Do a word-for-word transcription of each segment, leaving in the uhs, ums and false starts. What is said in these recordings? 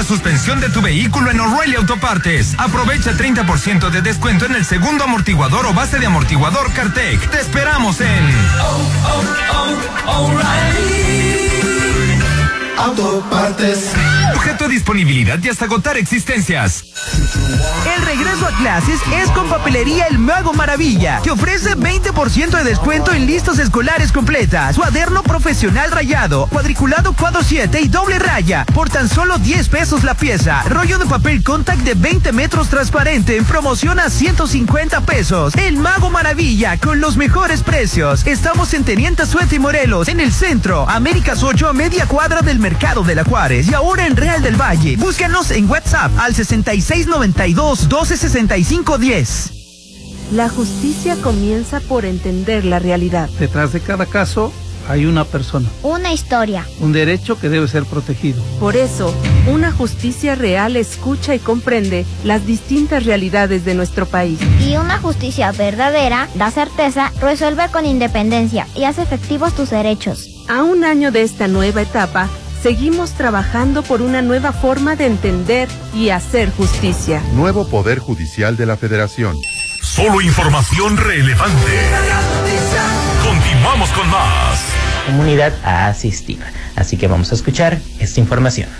suspensión de tu vehículo en O'Reilly Autopartes. Aprovecha treinta por ciento de descuento en el segundo amortiguador o base de amortiguador Cartec. Te esperamos en oh, oh, oh, O'Reilly Autopartes. Sujeto a disponibilidad y hasta agotar existencias. El regreso a clases es con Papelería El Mago Maravilla, que ofrece veinte por ciento de descuento en listas escolares completas, cuaderno profesional rayado, cuadriculado cuadro siete y doble raya, por tan solo diez pesos la pieza. Rollo de papel contact de veinte metros transparente en promoción a ciento cincuenta pesos. El Mago Maravilla, con los mejores precios. Estamos en Teniente Suete y Morelos, en el centro, Américas ocho, a media cuadra del Mercado de la Juárez, y ahora en Real del Valle. Búscanos en WhatsApp al sesenta y seis noventa y dos, doce sesenta y cinco diez. La justicia comienza por entender la realidad. Detrás de cada caso hay una persona. Una historia. Un derecho que debe ser protegido. Por eso, una justicia real escucha y comprende las distintas realidades de nuestro país. Y una justicia verdadera da certeza, resuelve con independencia y hace efectivos tus derechos. A un año de esta nueva etapa, seguimos trabajando por una nueva forma de entender y hacer justicia. Nuevo Poder Judicial de la Federación. Solo información relevante. Continuamos con más. Comunidad a asistir. Así que vamos a escuchar esta información.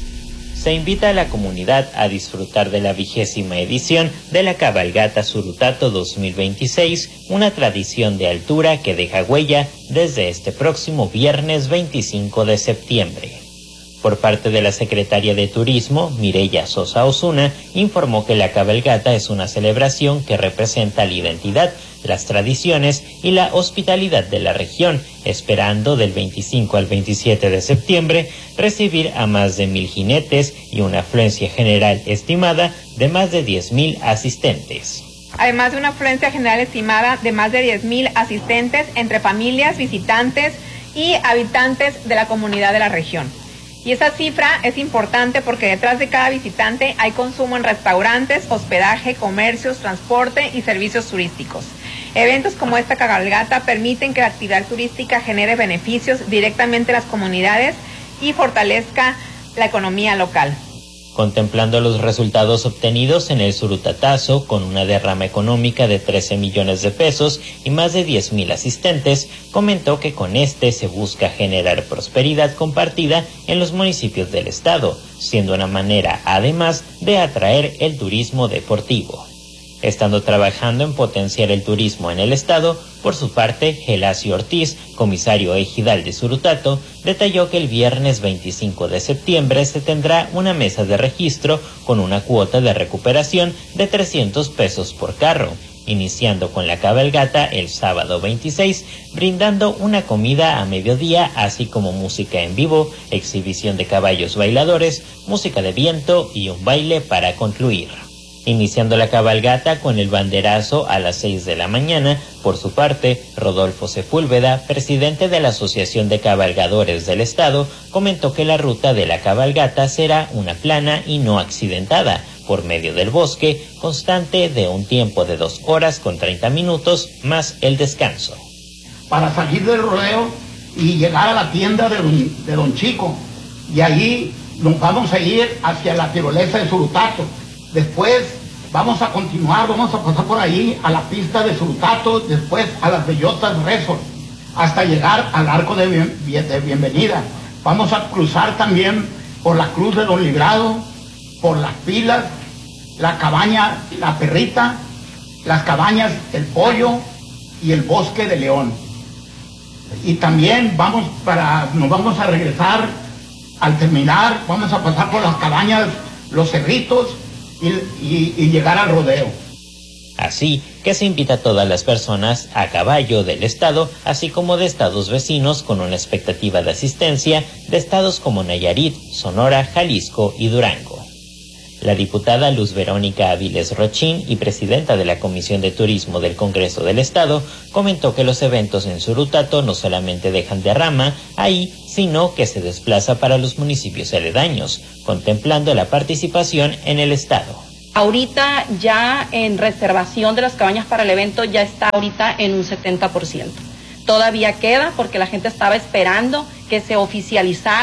Se invita a la comunidad a disfrutar de la vigésima edición de la Cabalgata Surutato dos mil veintiséis, una tradición de altura que deja huella desde este próximo viernes veinticinco de septiembre. Por parte de la secretaria de Turismo, Mireya Sosa Osuna, informó que la cabalgata es una celebración que representa la identidad, las tradiciones y la hospitalidad de la región, esperando del veinticinco al veintisiete de septiembre recibir a más de mil jinetes y una afluencia general estimada de más de diez mil asistentes. Además de una afluencia general estimada de más de diez mil asistentes entre familias, visitantes y habitantes de la comunidad de la región. Y esa cifra es importante porque detrás de cada visitante hay consumo en restaurantes, hospedaje, comercios, transporte y servicios turísticos. Eventos como esta cabalgata permiten que la actividad turística genere beneficios directamente a las comunidades y fortalezca la economía local. Contemplando los resultados obtenidos en el Surutatazo, con una derrama económica de trece millones de pesos y más de diez mil asistentes, comentó que con este se busca generar prosperidad compartida en los municipios del estado, siendo una manera, además, de atraer el turismo deportivo. Estando trabajando en potenciar el turismo en el estado, por su parte, Gelacio Ortiz, comisario ejidal de Surutato, detalló que el viernes veinticinco de septiembre se tendrá una mesa de registro con una cuota de recuperación de trescientos pesos por carro, iniciando con la cabalgata el sábado veintiséis, brindando una comida a mediodía, así como música en vivo, exhibición de caballos bailadores, música de viento y un baile para concluir. Iniciando la cabalgata con el banderazo a las seis de la mañana, por su parte, Rodolfo Sepúlveda, presidente de la Asociación de Cabalgadores del Estado, comentó que la ruta de la cabalgata será una plana y no accidentada, por medio del bosque, constante de un tiempo de dos horas con treinta minutos, más el descanso. Para salir del rodeo y llegar a la tienda de Don, de Don Chico, y ahí nos vamos a ir hacia la tirolesa de Surutato. Después vamos a continuar, vamos a pasar por ahí a la pista de Surutato, después a las bellotas Resort, hasta llegar al arco de, bien, de bienvenida. Vamos a cruzar también por la Cruz de Don Librado, por las Pilas, la cabaña La Perrita, las cabañas El Pollo y el Bosque de León. Y también vamos para, nos vamos a regresar al terminar, vamos a pasar por las cabañas Los Cerritos, Y, y, y llegar al rodeo. Así que se invita a todas las personas a caballo del estado, así como de estados vecinos con una expectativa de asistencia de estados como Nayarit, Sonora, Jalisco y Durango. La diputada Luz Verónica Aviles Rochín y presidenta de la Comisión de Turismo del Congreso del Estado comentó que los eventos en Surutato no solamente dejan derrama ahí, sino que se desplaza para los municipios aledaños, contemplando la participación en el Estado. Ahorita ya en reservación de las cabañas para el evento ya está ahorita en un setenta por ciento. Todavía queda porque la gente estaba esperando que se oficializara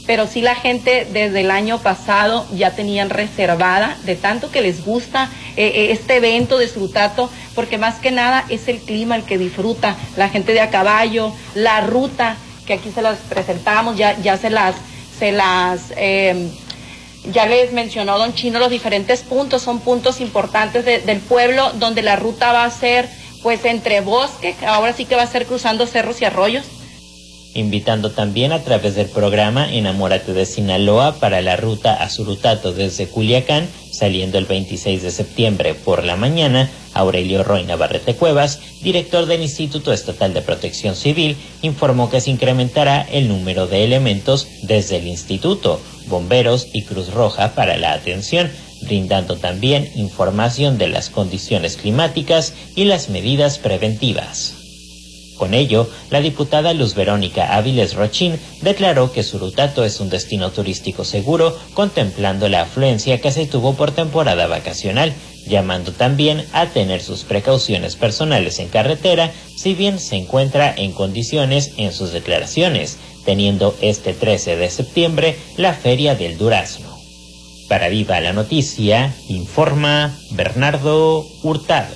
pero sí la gente desde el año pasado ya tenían reservada, de tanto que les gusta eh, este evento de Surutato, porque más que nada es el clima el que disfruta, la gente de a caballo, la ruta, que aquí se las presentamos, ya, ya se las, se las, eh, ya les mencionó don Chino los diferentes puntos, son puntos importantes de, del pueblo, donde la ruta va a ser pues entre bosque, ahora sí que va a ser cruzando cerros y arroyos. Invitando también a través del programa Enamórate de Sinaloa para la ruta a Surutato desde Culiacán, saliendo el veintiséis de septiembre por la mañana. Aurelio Roy Navarrete Cuevas, director del Instituto Estatal de Protección Civil, informó que se incrementará el número de elementos desde el instituto, bomberos y Cruz Roja para la atención, brindando también información de las condiciones climáticas y las medidas preventivas. Con ello, la diputada Luz Verónica Áviles Rochín declaró que Surutato es un destino turístico seguro, contemplando la afluencia que se tuvo por temporada vacacional, llamando también a tener sus precauciones personales en carretera, si bien se encuentra en condiciones en sus declaraciones, teniendo este trece de septiembre la Feria del Durazno. Para Viva la Noticia, informa Bernardo Hurtado.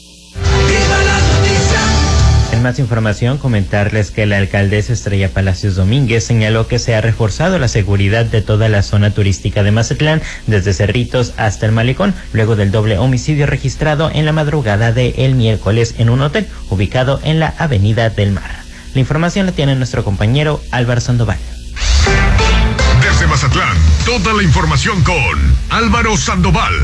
En más información, comentarles que la alcaldesa Estrella Palacios Domínguez señaló que se ha reforzado la seguridad de toda la zona turística de Mazatlán, desde Cerritos hasta el Malecón, luego del doble homicidio registrado en la madrugada del miércoles en un hotel ubicado en la Avenida del Mar. La información la tiene nuestro compañero Álvaro Sandoval. Desde Mazatlán, toda la información con Álvaro Sandoval.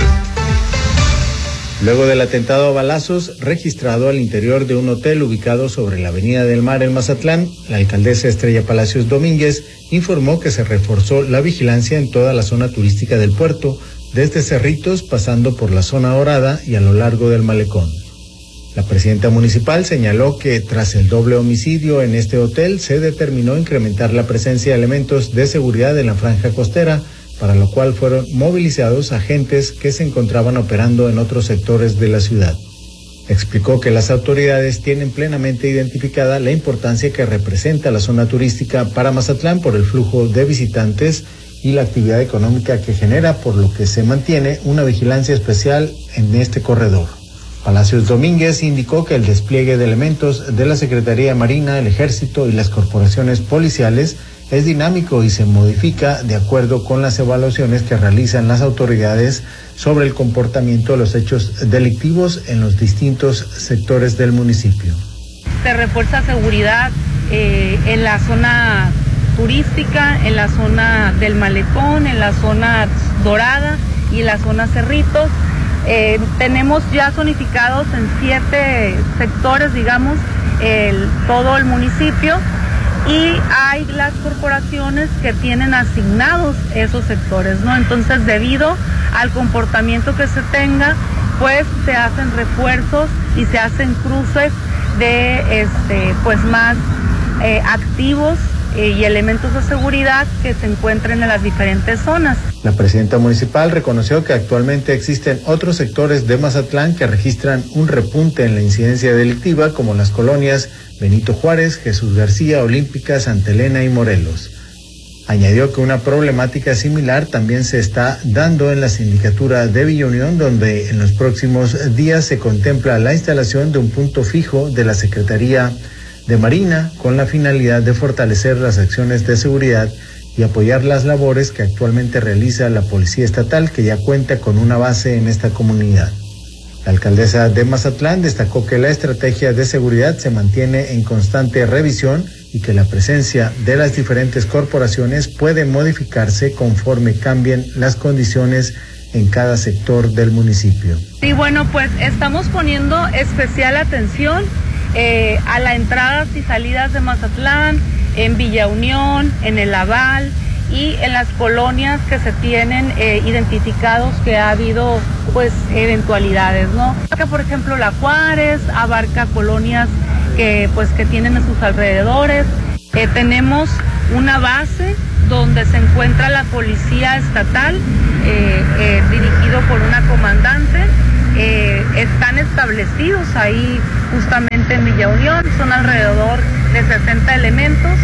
Luego del atentado a balazos registrado al interior de un hotel ubicado sobre la Avenida del Mar en Mazatlán, la alcaldesa Estrella Palacios Domínguez informó que se reforzó la vigilancia en toda la zona turística del puerto, desde Cerritos pasando por la zona dorada y a lo largo del Malecón. La presidenta municipal señaló que tras el doble homicidio en este hotel se determinó incrementar la presencia de elementos de seguridad en la franja costera, para lo cual fueron movilizados agentes que se encontraban operando en otros sectores de la ciudad. Explicó que las autoridades tienen plenamente identificada la importancia que representa la zona turística para Mazatlán por el flujo de visitantes y la actividad económica que genera, por lo que se mantiene una vigilancia especial en este corredor. Palacios Domínguez indicó que el despliegue de elementos de la Secretaría Marina, el Ejército y las corporaciones policiales es dinámico y se modifica de acuerdo con las evaluaciones que realizan las autoridades sobre el comportamiento de los hechos delictivos en los distintos sectores del municipio. Se refuerza seguridad eh, en la zona turística, en la zona del Malecón, en la zona dorada y en la zona Cerritos. Eh, tenemos ya zonificados en siete sectores, digamos, el, todo el municipio. Y hay las corporaciones que tienen asignados esos sectores, ¿no? Entonces, debido al comportamiento que se tenga, pues se hacen refuerzos y se hacen cruces de, este, pues más eh, activos eh, y elementos de seguridad que se encuentren en las diferentes zonas. La presidenta municipal reconoció que actualmente existen otros sectores de Mazatlán que registran un repunte en la incidencia delictiva, como las colonias Benito Juárez, Jesús García, Olímpica, Santa Elena y Morelos. Añadió que una problemática similar también se está dando en la sindicatura de Villa Unión, donde en los próximos días se contempla la instalación de un punto fijo de la Secretaría de Marina con la finalidad de fortalecer las acciones de seguridad y apoyar las labores que actualmente realiza la Policía Estatal, que ya cuenta con una base en esta comunidad. La alcaldesa de Mazatlán destacó que la estrategia de seguridad se mantiene en constante revisión y que la presencia de las diferentes corporaciones puede modificarse conforme cambien las condiciones en cada sector del municipio. Sí, bueno, pues estamos poniendo especial atención eh, a las entradas y salidas de Mazatlán, en Villa Unión, en el Aval y en las colonias que se tienen eh, identificados que ha habido pues eventualidades, ¿no? Acá, por ejemplo, La Juárez abarca colonias que pues que tienen en sus alrededores. Eh, tenemos una base donde se encuentra la Policía Estatal, eh, eh, dirigido por una comandante. Eh, están establecidos ahí justamente en Villa Unión, son alrededor de sesenta elementos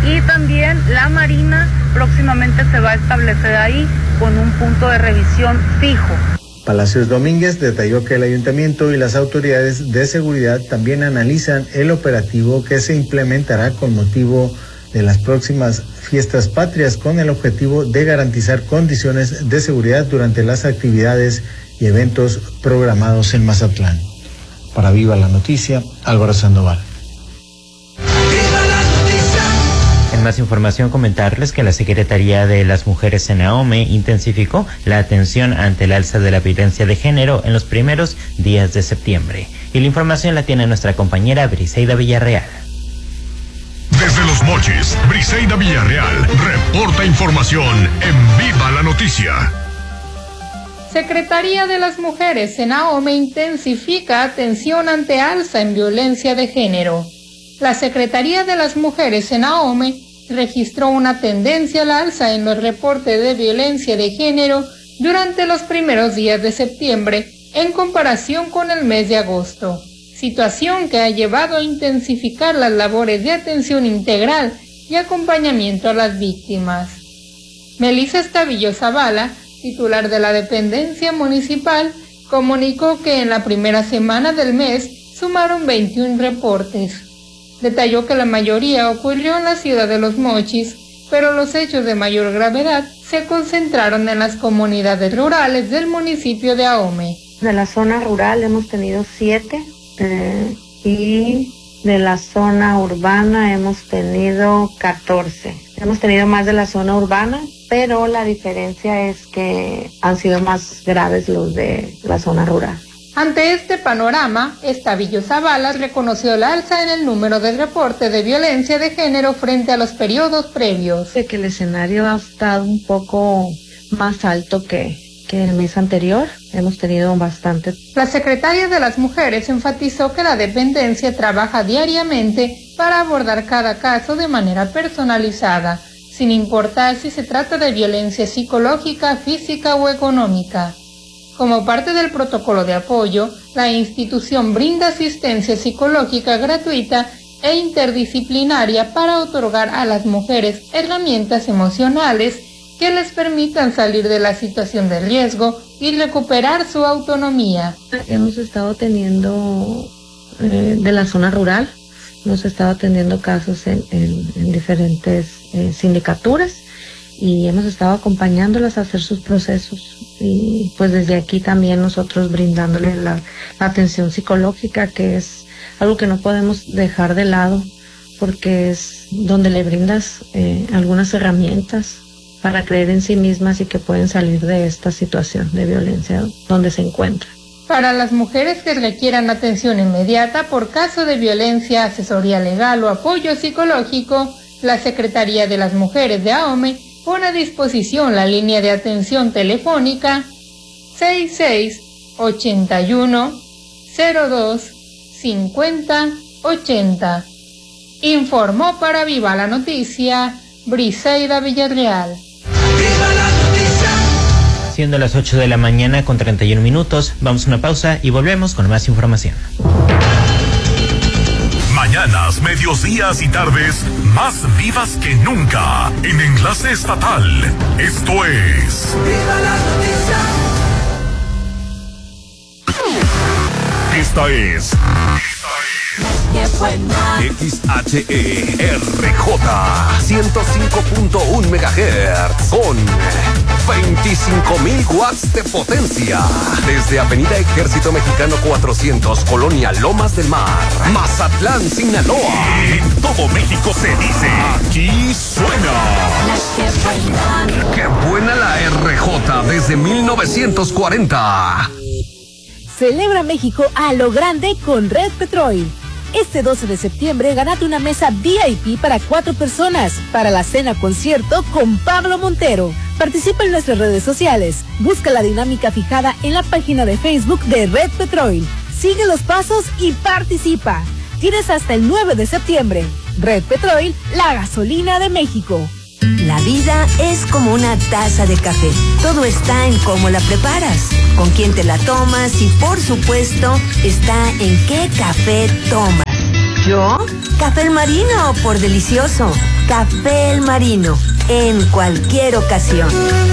y también la Marina próximamente se va a establecer ahí con un punto de revisión fijo. Palacios Domínguez detalló que el ayuntamiento y las autoridades de seguridad también analizan el operativo que se implementará con motivo de las próximas fiestas patrias con el objetivo de garantizar condiciones de seguridad durante las actividades y eventos programados en Mazatlán. Para Viva la Noticia, Álvaro Sandoval. En más información, comentarles que la Secretaría de las Mujeres en AOME intensificó la atención ante el alza de la violencia de género en los primeros días de septiembre. Y la información la tiene nuestra compañera Briseida Villarreal. Desde Los Mochis, Briseida Villarreal reporta información en Viva la Noticia. Secretaría de las Mujeres en AOME intensifica atención ante alza en violencia de género. La Secretaría de las Mujeres en AOME registró una tendencia al alza en los reportes de violencia de género durante los primeros días de septiembre en comparación con el mes de agosto, situación que ha llevado a intensificar las labores de atención integral y acompañamiento a las víctimas. Melissa Estavillo Zavala, titular de la dependencia municipal, comunicó que en la primera semana del mes sumaron veintiún reportes. Detalló que la mayoría ocurrió en la ciudad de Los Mochis, pero los hechos de mayor gravedad se concentraron en las comunidades rurales del municipio de AOME. De la zona rural hemos tenido siete eh, y de la zona urbana hemos tenido catorce. Hemos tenido más de la zona urbana, pero la diferencia es que han sido más graves los de la zona rural. Ante este panorama, Estavillo Zavala reconoció la alza en el número de reportes de violencia de género frente a los periodos previos. De que el escenario ha estado un poco más alto que, que el mes anterior. Hemos tenido bastante. La secretaria de las Mujeres enfatizó que la dependencia trabaja diariamente para abordar cada caso de manera personalizada, sin importar si se trata de violencia psicológica, física o económica. Como parte del protocolo de apoyo, la institución brinda asistencia psicológica gratuita e interdisciplinaria para otorgar a las mujeres herramientas emocionales que les permitan salir de la situación de riesgo y recuperar su autonomía. Hemos estado teniendo eh, de la zona rural, hemos estado atendiendo casos en, en, en diferentes eh, sindicaturas y hemos estado acompañándolas a hacer sus procesos. Y pues desde aquí también nosotros brindándoles la, la atención psicológica, que es algo que no podemos dejar de lado, porque es donde le brindas eh, algunas herramientas para creer en sí mismas y que pueden salir de esta situación de violencia donde se encuentran. Para las mujeres que requieran atención inmediata por caso de violencia, asesoría legal o apoyo psicológico, la Secretaría de las Mujeres de AOME pone a disposición la línea de atención telefónica seis seis ocho uno cero dos cinco cero ocho cero. Informó para Viva la Noticia, Briseida Villarreal. Siendo las ocho de la mañana con treinta y un minutos, vamos a una pausa y volvemos con más información. Mañanas, medios días y tardes más vivas que nunca en Enlace Estatal. Esto es Viva la Noticia. Esta es X H E R J ciento cinco punto uno megahertz con veinticinco mil watts de potencia. Desde Avenida Ejército Mexicano cuatrocientos, Colonia Lomas del Mar, Mazatlán, Sinaloa. En todo México se dice, aquí suena. ¡Qué buena la R J desde mil novecientos cuarenta! Celebra México a lo grande con Red Petrol. Este doce de septiembre, gánate una mesa V I P para cuatro personas para la cena concierto con Pablo Montero. Participa en nuestras redes sociales. Busca la dinámica fijada en la página de Facebook de Red Petrol. Sigue los pasos y participa. Tienes hasta el nueve de septiembre. Red Petrol, la gasolina de México. La vida es como una taza de café. Todo está en cómo la preparas, con quién te la tomas y, por supuesto, está en qué café tomas. ¿Yo? Café El Marino, por delicioso. Café El Marino, en cualquier ocasión.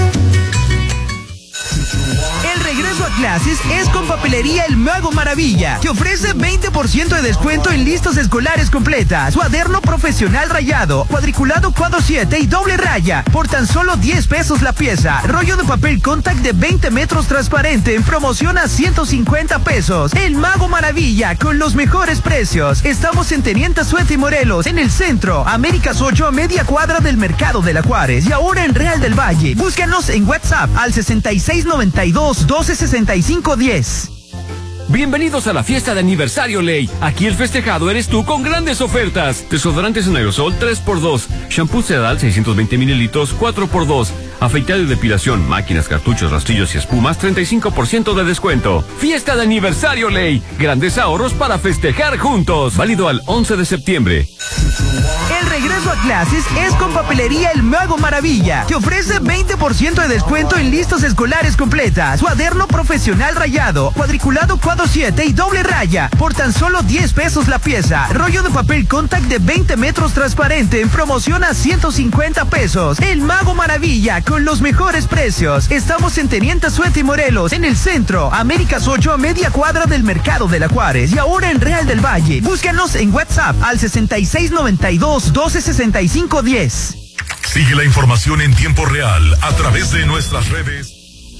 El regreso a clases es con Papelería El Mago Maravilla, que ofrece veinte por ciento de descuento en listas escolares completas, cuaderno profesional rayado, cuadriculado cuadro siete y doble raya, por tan solo diez pesos la pieza. Rollo de papel contact de veinte metros transparente en promoción a ciento cincuenta pesos. El Mago Maravilla, con los mejores precios. Estamos en Teniente Suete y Morelos, en el centro, Américas ocho, a media cuadra del Mercado de la Juárez, y ahora en Real del Valle. Búscanos en WhatsApp al sesenta y seis noventa y dos, doce sesenta y cinco diez. Bienvenidos a la fiesta de aniversario Ley. Aquí el festejado eres tú con grandes ofertas. Desodorantes en aerosol tres por dos. Shampoo Sedal seiscientos veinte mililitros cuatro por dos. Afeitado y depilación, máquinas, cartuchos, rastrillos y espumas treinta y cinco por ciento de descuento. Fiesta de aniversario Ley. Grandes ahorros para festejar juntos. Válido al once de septiembre. El regreso a clases es con Papelería El Mago Maravilla, que ofrece veinte por ciento de descuento en listas escolares completas, cuaderno profesional rayado, cuadriculado cuadro siete y doble raya, por tan solo diez pesos la pieza. Rollo de papel contact de veinte metros transparente en promoción a ciento cincuenta pesos. El Mago Maravilla, con los mejores precios. Estamos en Teniente Suete y Morelos, en el centro, Américas ocho, a media cuadra del Mercado de la Juárez, y ahora en Real del Valle. Búscanos en WhatsApp al sesenta y seis noventa y dos, doce sesenta y cinco diez. Sigue la información en tiempo real a través de nuestras redes.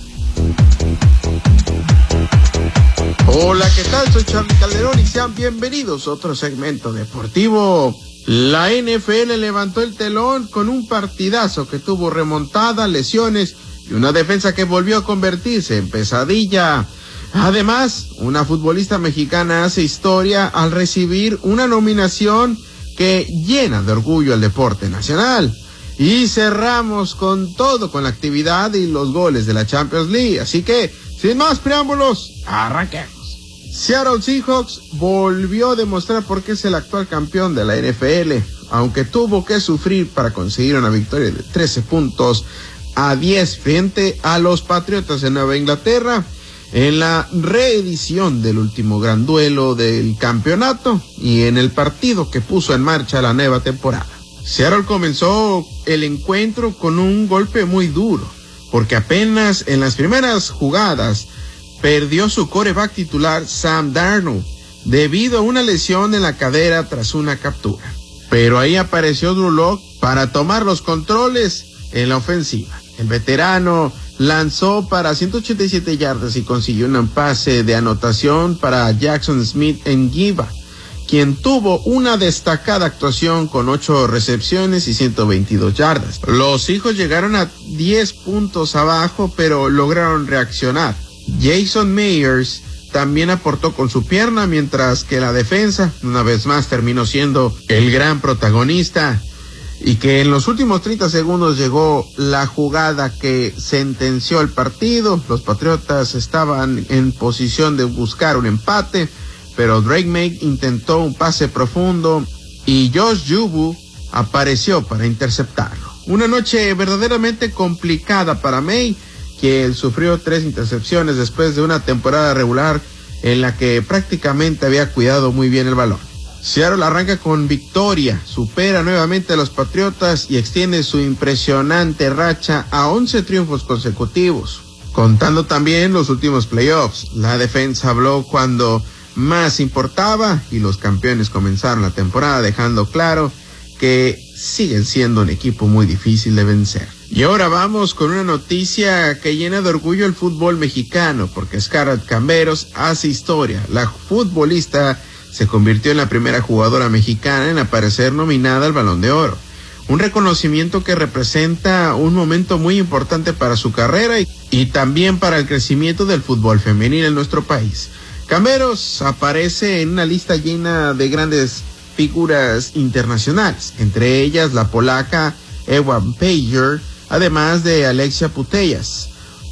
Hola, ¿qué tal? Soy Charly Calderón y sean bienvenidos a otro segmento deportivo. La N F L levantó el telón con un partidazo que tuvo remontada, lesiones y una defensa que volvió a convertirse en pesadilla. Además, una futbolista mexicana hace historia al recibir una nominación que llena de orgullo al deporte nacional. Y cerramos con todo, con la actividad y los goles de la Champions League. Así que, sin más preámbulos, arranquemos. Seattle Seahawks volvió a demostrar por qué es el actual campeón de la N F L, aunque tuvo que sufrir para conseguir una victoria de trece puntos a diez frente a los Patriotas de Nueva Inglaterra en la reedición del último gran duelo del campeonato y en el partido que puso en marcha la nueva temporada. Seattle comenzó el encuentro con un golpe muy duro, porque apenas en las primeras jugadas perdió su quarterback titular Sam Darnold debido a una lesión en la cadera tras una captura. Pero ahí apareció Drew Lock para tomar los controles en la ofensiva. El veterano lanzó para ciento ochenta y siete yardas y consiguió un pase de anotación para Jackson Smith en Giva, quien tuvo una destacada actuación con ocho recepciones y ciento veintidós yardas. Los hijos llegaron a diez puntos abajo, pero lograron reaccionar. Jason Myers también aportó con su pierna, mientras que la defensa, una vez más, terminó siendo el gran protagonista, y que en los últimos treinta segundos llegó la jugada que sentenció el partido. Los Patriotas estaban en posición de buscar un empate, pero Drake May intentó un pase profundo y Josh Yubu apareció para interceptarlo. Una noche verdaderamente complicada para May, que sufrió tres intercepciones después de una temporada regular en la que prácticamente había cuidado muy bien el balón. Seattle arranca con victoria, supera nuevamente a los Patriotas y extiende su impresionante racha a once triunfos consecutivos, contando también los últimos playoffs. La defensa habló cuando más importaba y los campeones comenzaron la temporada dejando claro que siguen siendo un equipo muy difícil de vencer. Y ahora vamos con una noticia que llena de orgullo el fútbol mexicano, porque Scarlett Camberos hace historia. La futbolista se convirtió en la primera jugadora mexicana en aparecer nominada al Balón de Oro, un reconocimiento que representa un momento muy importante para su carrera y, y también para el crecimiento del fútbol femenino en nuestro país. Camberos aparece en una lista llena de grandes figuras internacionales, entre ellas la polaca Ewa Pajer, además de Alexia Putellas,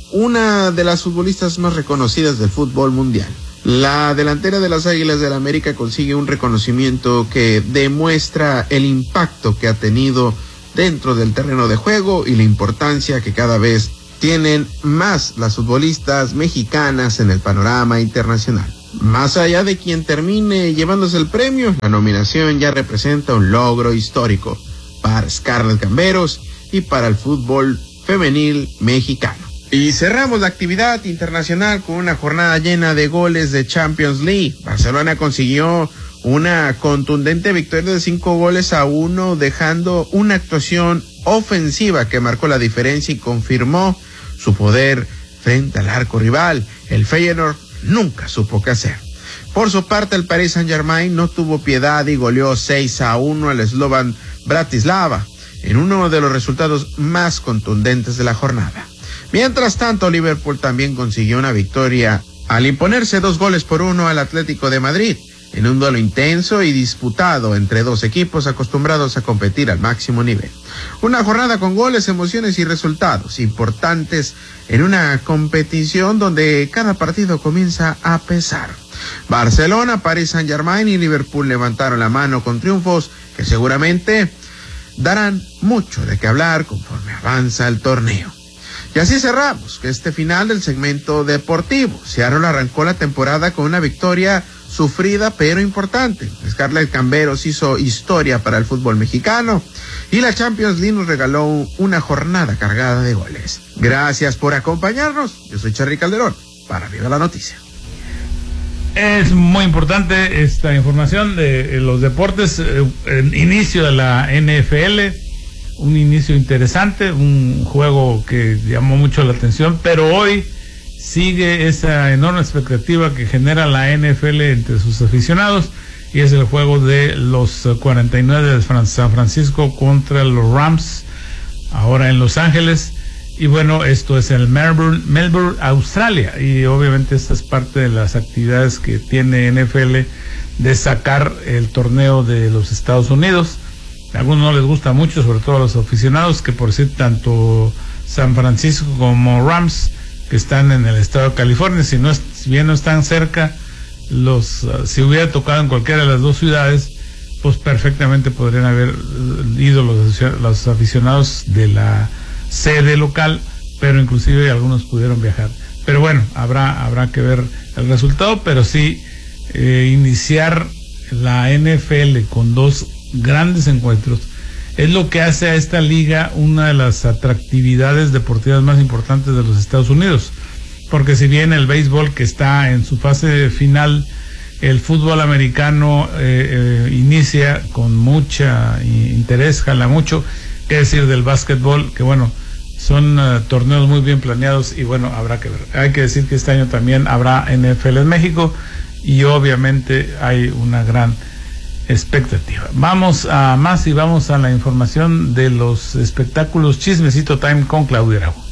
una de las futbolistas más reconocidas del fútbol mundial. La delantera de las Águilas del América consigue un reconocimiento que demuestra el impacto que ha tenido dentro del terreno de juego y la importancia que cada vez tienen más las futbolistas mexicanas en el panorama internacional. Más allá de quien termine llevándose el premio, la nominación ya representa un logro histórico. para Scarlet Gamberos y para el fútbol femenil mexicano. Y cerramos la actividad internacional con una jornada llena de goles de Champions League. Barcelona consiguió una contundente victoria de cinco goles a uno, dejando una actuación ofensiva que marcó la diferencia y confirmó su poder frente al arco rival. El Feyenoord nunca supo qué hacer. Por su parte, el Paris Saint-Germain no tuvo piedad y goleó seis a uno al Slovan Bratislava, en uno de los resultados más contundentes de la jornada. Mientras tanto, Liverpool también consiguió una victoria al imponerse dos goles por uno al Atlético de Madrid, en un duelo intenso y disputado entre dos equipos acostumbrados a competir al máximo nivel. Una jornada con goles, emociones y resultados importantes en una competición donde cada partido comienza a pesar. Barcelona, Paris Saint-Germain y Liverpool levantaron la mano con triunfos que seguramente darán mucho de qué hablar conforme avanza el torneo. Y así cerramos este final del segmento deportivo. Seattle arrancó la temporada con una victoria sufrida pero importante. Scarlet Gamberos hizo historia para el fútbol mexicano y la Champions League nos regaló una jornada cargada de goles. Gracias por acompañarnos. Yo soy Charly Calderón para Viva la Noticia. Es muy importante esta información de los deportes, eh, el inicio de la N F L, un inicio interesante, un juego que llamó mucho la atención, pero hoy sigue esa enorme expectativa que genera la N F L entre sus aficionados, y es el juego de los cuarenta y nueve de San Francisco contra los Rams, ahora en Los Ángeles. Y bueno, esto es en Melbourne, Melbourne, Australia, y obviamente esta es parte de las actividades que tiene N F L de sacar el torneo de los Estados Unidos. A algunos no les gusta mucho, sobre todo a los aficionados, que por decir tanto San Francisco como Rams, que están en el estado de California, si no es, si bien no están cerca, los uh, si hubiera tocado en cualquiera de las dos ciudades, pues perfectamente podrían haber ido los, los aficionados de la sede local, pero inclusive algunos pudieron viajar. Pero bueno, habrá habrá que ver el resultado, pero sí eh, iniciar la N F L con dos grandes encuentros es lo que hace a esta liga una de las atractividades deportivas más importantes de los Estados Unidos, porque si bien el béisbol, que está en su fase final, el fútbol americano eh, eh, inicia con mucha interés, jala mucho, qué decir del básquetbol, que bueno, son uh, torneos muy bien planeados y bueno, habrá que ver. Hay que decir que este año también habrá N F L en México y obviamente hay una gran expectativa. Vamos a más y vamos a la información de los espectáculos. Chismecito Time con Claudia Araujo.